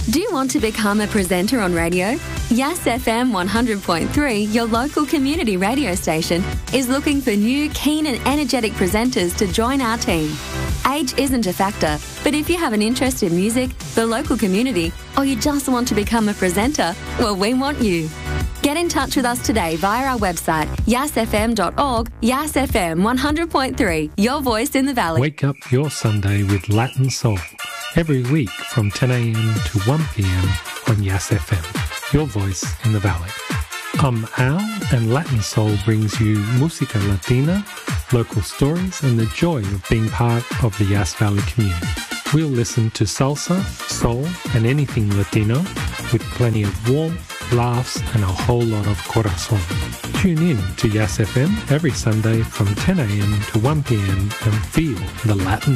Do you want to become a presenter on radio? Yas FM 100.3, your local community radio station, is looking for new, keen and energetic presenters to join our team. Age isn't a factor, but if you have an interest in music, the local community, or you just want to become a presenter, well, we want you. Get in touch with us today via our website, yasfm.org, Yas FM 100.3, your voice in the valley. Wake up your Sunday with Latin Soul every week from 10 a.m. to 1 p.m. on Yas FM, your voice in the valley. I'm Al, and Latin Soul brings you Música Latina, local stories, and the joy of being part of the Yas Valley community. We'll listen to salsa, soul, and anything Latino with plenty of warmth, laughs, and a whole lot of corazón. Tune in to Yas FM every Sunday from 10 a.m. to 1 p.m. and feel the Latin